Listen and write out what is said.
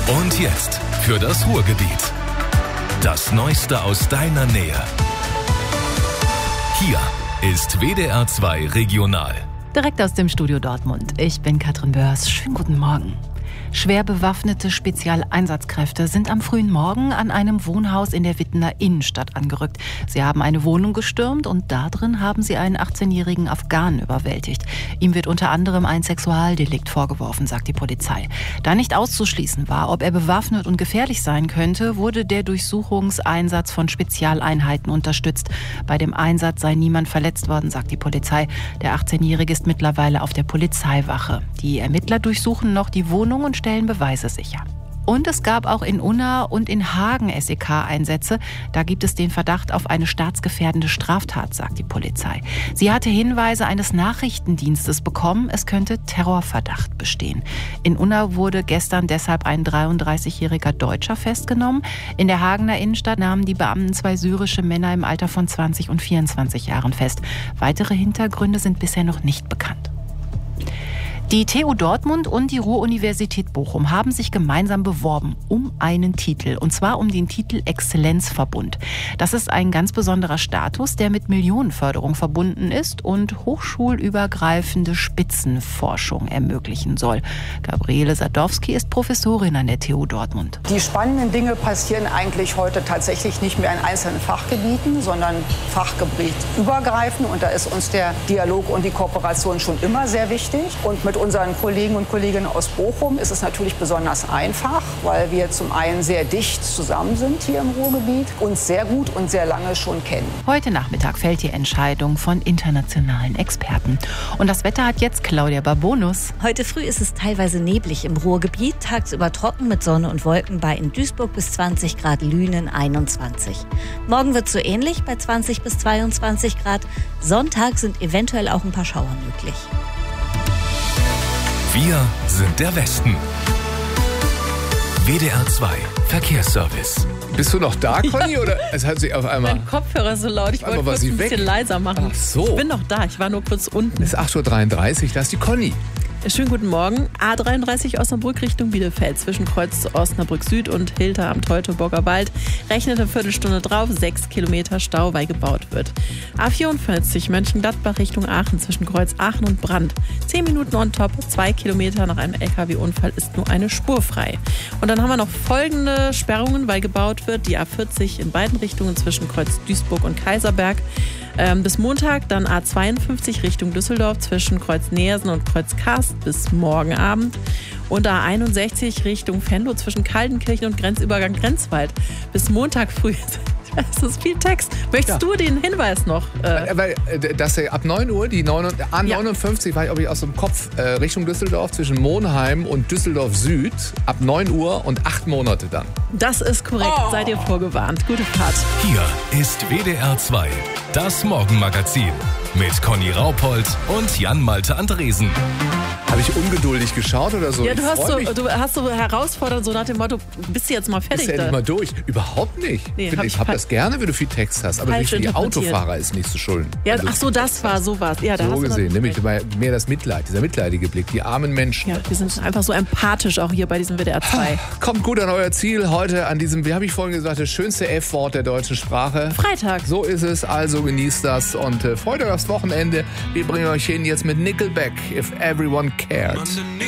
Und jetzt für das Ruhrgebiet. Das Neueste aus deiner Nähe. Hier ist WDR 2 Regional. Direkt aus dem Studio Dortmund. Ich bin Katrin Börs. Schönen guten Morgen. Schwer bewaffnete Spezialeinsatzkräfte sind am frühen Morgen an einem Wohnhaus in der Wittener Innenstadt angerückt. Sie haben eine Wohnung gestürmt und da drin haben sie einen 18-jährigen Afghanen überwältigt. Ihm wird unter anderem ein Sexualdelikt vorgeworfen, sagt die Polizei. Da nicht auszuschließen war, ob er bewaffnet und gefährlich sein könnte, wurde der Durchsuchungseinsatz von Spezialeinheiten unterstützt. Bei dem Einsatz sei niemand verletzt worden, sagt die Polizei. Der 18-jährige ist mittlerweile auf der Polizeiwache. Die Ermittler durchsuchen noch die Wohnung und stellen Beweise sicher. Und es gab auch in Unna und in Hagen SEK-Einsätze. Da gibt es den Verdacht auf eine staatsgefährdende Straftat, sagt die Polizei. Sie hatte Hinweise eines Nachrichtendienstes bekommen, es könnte Terrorverdacht bestehen. In Unna wurde gestern deshalb ein 33-jähriger Deutscher festgenommen. In der Hagener Innenstadt nahmen die Beamten 2 syrische Männer im Alter von 20 und 24 Jahren fest. Weitere Hintergründe sind bisher noch nicht bekannt. Die TU Dortmund und die Ruhr-Universität Bochum haben sich gemeinsam beworben um einen Titel, und zwar um den Titel Exzellenzverbund. Das ist ein ganz besonderer Status, der mit Millionenförderung verbunden ist und hochschulübergreifende Spitzenforschung ermöglichen soll. Gabriele Sadowski ist Professorin an der TU Dortmund. Die spannenden Dinge passieren eigentlich heute tatsächlich nicht mehr in einzelnen Fachgebieten, sondern fachgebietübergreifend. Und da ist uns der Dialog und die Kooperation schon immer sehr wichtig. Und mit unseren Kollegen und Kolleginnen aus Bochum ist es natürlich besonders einfach, weil wir zum einen sehr dicht zusammen sind hier im Ruhrgebiet, uns sehr gut und sehr lange schon kennen. Heute Nachmittag fällt die Entscheidung von internationalen Experten. Und das Wetter hat jetzt Claudia Barbonus. Heute früh ist es teilweise neblig im Ruhrgebiet, tagsüber trocken mit Sonne und Wolken bei in Duisburg bis 20 Grad, Lünen 21. Morgen wird es so ähnlich bei 20 bis 22 Grad. Sonntag sind eventuell auch ein paar Schauer möglich. Wir sind der Westen. WDR 2 Verkehrsservice. Bist du noch da, Conny? Oder es hat sich auf einmal... Mein Kopfhörer ist so laut, ich wollte kurz ein bisschen leiser machen. Ach so. Ich bin noch da, ich war nur kurz unten. Es ist 8.33 Uhr, da ist die Conny. Schönen guten Morgen. A33 Osnabrück Richtung Bielefeld zwischen Kreuz Osnabrück Süd und Hilter am Teutoburger Wald. Rechnet eine Viertelstunde drauf, 6 Kilometer Stau, weil gebaut wird. A44 Mönchengladbach Richtung Aachen zwischen Kreuz Aachen und Brand. 10 Minuten on top, 2 Kilometer nach einem LKW-Unfall ist nur eine Spur frei. Und dann haben wir noch folgende Sperrungen, weil gebaut wird. Die A40 in beiden Richtungen zwischen Kreuz Duisburg und Kaiserberg. Bis Montag dann A52 Richtung Düsseldorf zwischen Kreuz Neersen und Kreuz Karst bis morgen Abend. Und A61 Richtung Venlo zwischen Kaltenkirchen und Grenzübergang Grenzwald bis Montag früh. Das ist viel Text. Möchtest du den Hinweis noch? Weil das ab 9 Uhr, die A59, war ich aus dem Kopf, Richtung Düsseldorf, zwischen Monheim und Düsseldorf Süd, ab 9 Uhr und 8 Monate dann. Das ist korrekt, seid ihr vorgewarnt. Gute Fahrt. Hier ist WDR 2, das Morgenmagazin mit Conny Raupold und Jan-Malte Andresen. Habe ich ungeduldig geschaut oder so? Ja, du hast so herausfordernd, so nach dem Motto, bist du jetzt mal fertig? Ist ja nicht mal durch. Überhaupt nicht. Nee, ich habe das gerne, wenn du viel Text hast. Aber für die Autofahrer ist nicht zu schulden. Ja, also, ach so, das war sowas. Ja, da so hast gesehen, nämlich mehr das Mitleid, dieser mitleidige Blick, die armen Menschen. Ja, wir sind einfach so empathisch auch hier bei diesem WDR 2. Kommt gut an euer Ziel heute an diesem, wie habe ich vorhin gesagt, das schönste F-Wort der deutschen Sprache. Freitag. So ist es, also genießt das und freut euch aufs Wochenende. Wir bringen euch hin jetzt mit Nickelback, If Everyone Cared.